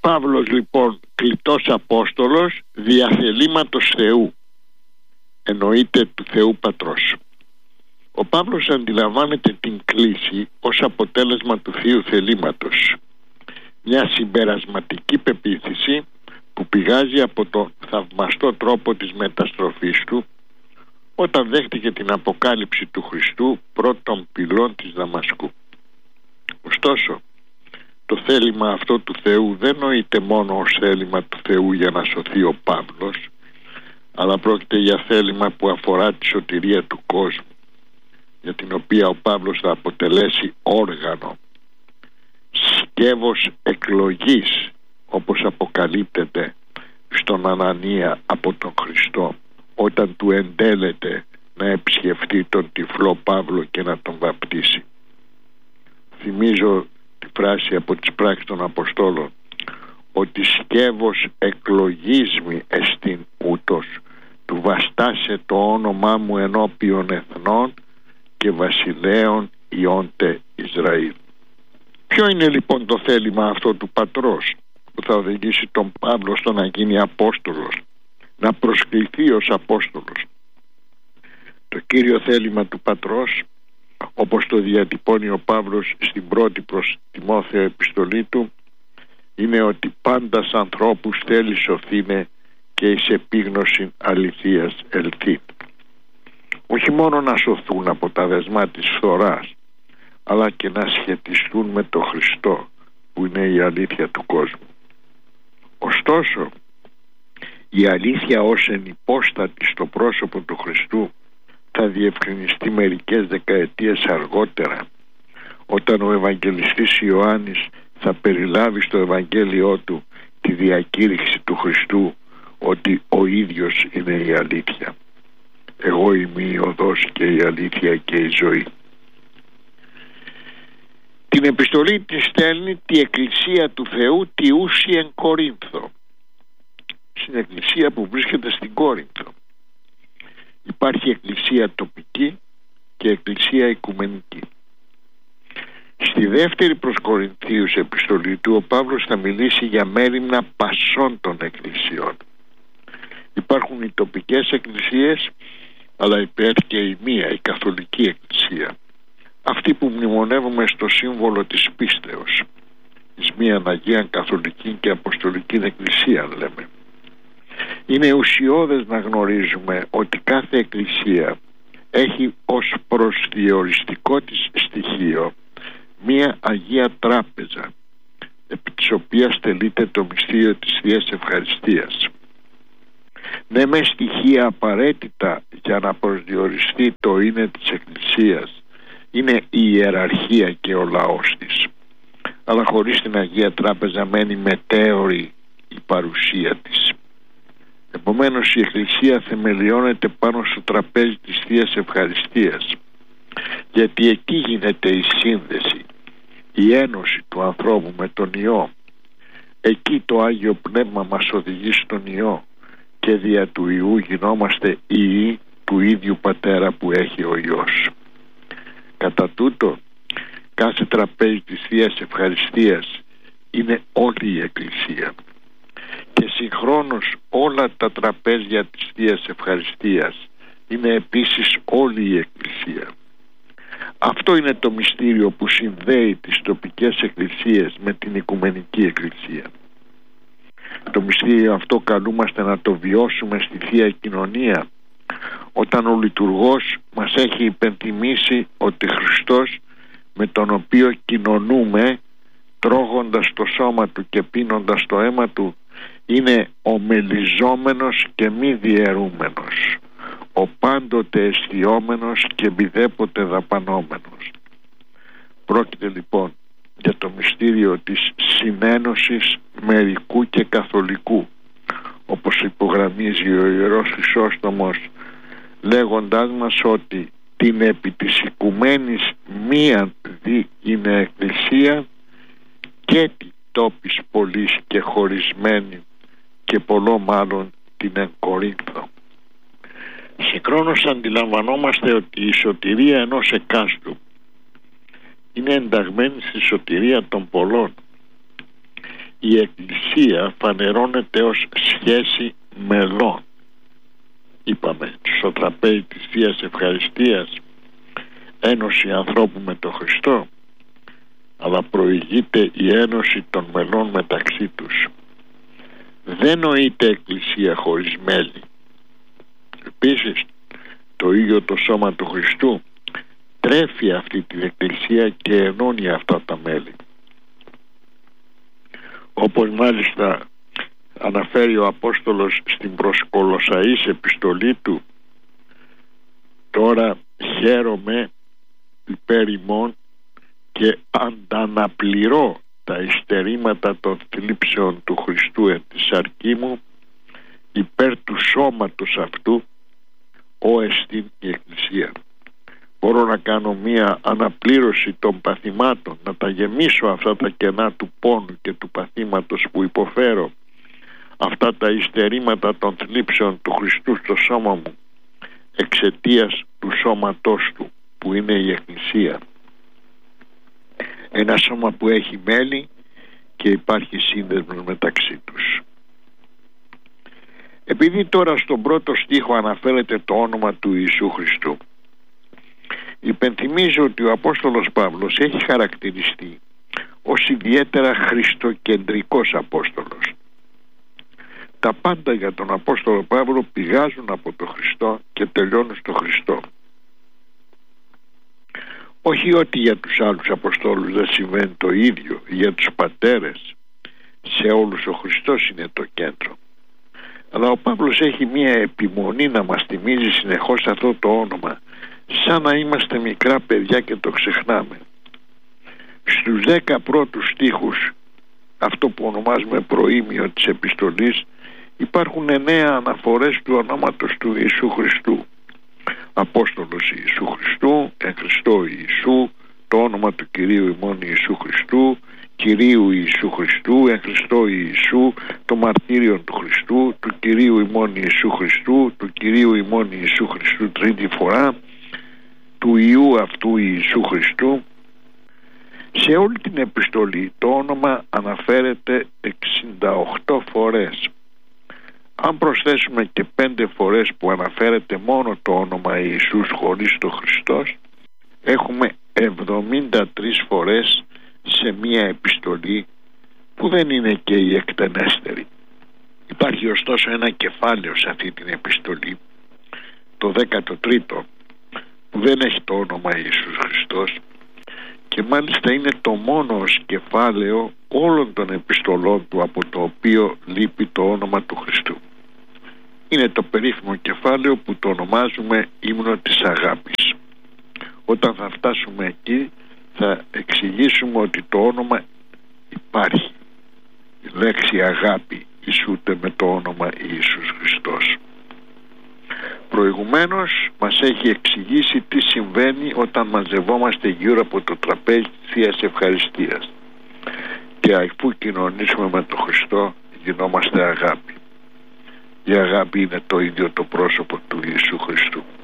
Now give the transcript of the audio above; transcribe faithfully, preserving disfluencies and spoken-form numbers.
Παύλος λοιπόν, κλητός Απόστολος δια θελήματος Θεού, εννοείται του Θεού Πατρός. Ο Παύλος αντιλαμβάνεται την κλήση ως αποτέλεσμα του Θείου θελήματος, μια συμπερασματική πεποίθηση που πηγάζει από το θαυμαστό τρόπο της μεταστροφής του όταν δέχτηκε την αποκάλυψη του Χριστού πρώτων πυλών της Δαμασκού. Ωστόσο, το θέλημα αυτό του Θεού δεν νοείται μόνο ως θέλημα του Θεού για να σωθεί ο Παύλος, αλλά πρόκειται για θέλημα που αφορά τη σωτηρία του κόσμου, για την οποία ο Παύλος θα αποτελέσει όργανο, σκεύος εκλογής, όπως αποκαλύπτεται στον Ανανία από τον Χριστό, όταν του εντέλεται να επισκεφτεί τον τυφλό Παύλο και να τον βαπτίσει. Θυμίζω τη φράση από τις πράξεις των Αποστόλων, ότι σκεύος εκλογίσμη εστίν ούτως, του βαστάσε το όνομά μου ενώπιον εθνών και βασιλέων ιόντε Ισραήλ. Ποιο είναι λοιπόν το θέλημα αυτό του Πατρός που θα οδηγήσει τον Παύλο στο να γίνει Απόστολος, να προσκληθεί ως Απόστολος? Το κύριο θέλημα του Πατρός, όπως το διατυπώνει ο Παύλος στην πρώτη προς Τιμόθεο επιστολή του, είναι ότι πάντας ανθρώπους θέλει σωθήνε και εις επίγνωση αληθείας ελθεί. Όχι μόνο να σωθούν από τα δεσμά της φθοράς, αλλά και να σχετιστούν με τον Χριστό που είναι η αλήθεια του κόσμου. Ωστόσο, η αλήθεια ως ενυπόστατη στο πρόσωπο του Χριστού θα διευκρινιστεί μερικές δεκαετίες αργότερα, όταν ο Ευαγγελιστής Ιωάννης θα περιλάβει στο Ευαγγέλιό του τη διακήρυξη του Χριστού ότι ο ίδιος είναι η αλήθεια. Εγώ είμαι η οδός και η αλήθεια και η ζωή. Την επιστολή της στέλνει τη Εκκλησία του Θεού τη ούση εν Κορίνθο, στην εκκλησία που βρίσκεται στην Κόρινθο. Υπάρχει εκκλησία τοπική και εκκλησία οικουμενική. Στη δεύτερη προς Κορινθίους επιστολή του, ο Παύλος θα μιλήσει για μέριμνα πασών των εκκλησιών. Υπάρχουν οι τοπικές εκκλησίες, αλλά υπάρχει και η μία, η καθολική εκκλησία, αυτή που μνημονεύουμε στο σύμβολο της πίστεως, εις μίαν Αγίαν Καθολική και Αποστολική Εκκλησία λέμε. Είναι ουσιώδες να γνωρίζουμε ότι κάθε εκκλησία έχει ως προσδιοριστικό της στοιχείο μία Αγία Τράπεζα, επί της οποίας τελείται το μυστήριο της Θείας Ευχαριστίας. Ναι, με στοιχεία απαραίτητα για να προσδιοριστεί το είναι της Εκκλησίας είναι η ιεραρχία και ο λαός της, αλλά χωρίς την Αγία Τράπεζα μένει μετέωρη η παρουσία της. Επομένως, η Εκκλησία θεμελιώνεται πάνω στο τραπέζι της Θείας Ευχαριστίας, γιατί εκεί γίνεται η σύνδεση, η ένωση του ανθρώπου με τον Υιό. Εκεί το Άγιο Πνεύμα μας οδηγεί στον Υιό και δια του Υιού γινόμαστε Υιοί του ίδιου Πατέρα που έχει ο Υιός. Κατά τούτο, κάθε τραπέζι της Θείας Ευχαριστίας είναι όλη η Εκκλησία, και συγχρόνως όλα τα τραπέζια της Θείας Ευχαριστίας είναι επίσης όλη η Εκκλησία. Αυτό είναι το μυστήριο που συνδέει τις τοπικές εκκλησίες με την Οικουμενική Εκκλησία. Το μυστήριο αυτό καλούμαστε να το βιώσουμε στη Θεία Κοινωνία, όταν ο λειτουργός μας έχει υπενθυμίσει ότι Χριστός, με τον οποίο κοινωνούμε τρώγοντας το σώμα του και πίνοντας το αίμα του, είναι ο μελιζόμενος και μη διαιρούμενος, ο πάντοτε αισθιόμενος και μηδέποτε δαπανόμενος. Πρόκειται λοιπόν για το μυστήριο της συνένωσης μερικού και καθολικού, όπως υπογραμμίζει ο Ιερός Χρυσόστομος, λέγοντάς μας ότι την επί της οικουμένης μίαν δι είναι εκκλησία και τη τόπης πολλής και χωρισμένη και πολλό μάλλον την εν Κορίνθο. Συγχρόνως αντιλαμβανόμαστε ότι η σωτηρία ενός εκάστου είναι ενταγμένη στη σωτηρία των πολλών. η Εκκλησία φανερώνεται ως σχέση μελών. Είπαμε στο τραπέζι της Θείας Ευχαριστίας ένωση ανθρώπου με τον Χριστό, αλλά προηγείται η ένωση των μελών μεταξύ τους. Δεν νοείται Εκκλησία χωρίς μέλη. Επίσης το ίδιο το σώμα του Χριστού τρέφει αυτή την Εκκλησία και ενώνει αυτά τα μέλη, όπως μάλιστα αναφέρει ο Απόστολος στην προς Κολοσσαείς επιστολή του: τώρα χαίρομαι υπέρ ημών και ανταναπληρώ τα υστερήματα των θλίψεων του Χριστού εν τη σαρκή μου υπέρ του σώματος αυτού, ο εστίν η Εκκλησία. Μπορώ να κάνω μία αναπλήρωση των παθημάτων, να τα γεμίσω αυτά τα κενά του πόνου και του παθήματος που υποφέρω, αυτά τα υστερήματα των θλίψεων του Χριστού στο σώμα μου, εξαιτίας του σώματός του που είναι η Εκκλησία. Ένα σώμα που έχει μέλη και υπάρχει σύνδεσμος μεταξύ τους. Επειδή τώρα στον πρώτο στίχο αναφέρεται το όνομα του Ιησού Χριστού, υπενθυμίζω ότι ο Απόστολος Παύλος έχει χαρακτηριστεί ως ιδιαίτερα χριστοκεντρικός Απόστολος. Τα πάντα για τον Απόστολο Παύλο πηγάζουν από τον Χριστό και τελειώνουν στο Χριστό. Όχι ότι για τους άλλους Αποστόλους δεν συμβαίνει το ίδιο, για τους πατέρες, σε όλους ο Χριστός είναι το κέντρο. Αλλά ο Παύλος έχει μία επιμονή να μας θυμίζει συνεχώς αυτό το όνομα, σαν να είμαστε μικρά παιδιά και το ξεχνάμε. Στους δέκα πρώτους στίχους, αυτό που ονομάζουμε προήμιο της επιστολής, υπάρχουν εννέα αναφορές του ονόματος του Ιησού Χριστού. Απόστολος Ιησού Χριστού, εν Χριστώ Ιησού, το όνομα του Κυρίου ημών Ιησού Χριστού, Κυρίου Ιησού Χριστού, εν Χριστώ Ιησού, το μαρτύριο του Χριστού, του Κυρίου ημών Ιησού Χριστού, του Κυρίου ημών Ιησού Χριστού τρίτη φορά, του Ιού αυτού Ιησού Χριστού. Σε όλη την επιστολή το όνομα αναφέρεται εξήντα οκτώ φορές. Αν προσθέσουμε και πέντε φορές που αναφέρεται μόνο το όνομα Ιησούς χωρίς το Χριστός, έχουμε εβδομήντα τρεις φορές σε μία επιστολή που δεν είναι και η εκτενέστερη. Υπάρχει ωστόσο ένα κεφάλαιο σε αυτή την επιστολή, το δέκατο τρίτο, που δεν έχει το όνομα Ιησούς Χριστός και μάλιστα είναι το μόνο ως κεφάλαιο όλων των επιστολών του από το οποίο λείπει το όνομα του Χριστού. Είναι το περίφημο κεφάλαιο που το ονομάζουμε ύμνο της αγάπης. Όταν θα φτάσουμε εκεί θα εξηγήσουμε ότι το όνομα υπάρχει. Η λέξη αγάπη ισούται με το όνομα Ιησούς Χριστός. Προηγουμένως μας έχει εξηγήσει τι συμβαίνει όταν μαζευόμαστε γύρω από το τραπέζι της Θείας Ευχαριστίας και αφού κοινωνήσουμε με τον Χριστό γινόμαστε αγάπη. Η αγάπη είναι το ίδιο το πρόσωπο του Ιησού Χριστού.